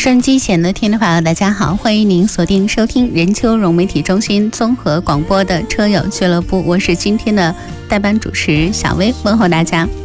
收音机前的听众朋友大家好，欢迎您锁定收听任丘融媒体中心综合广播的车友俱乐部，我是今天的代班主持小薇，问候大家。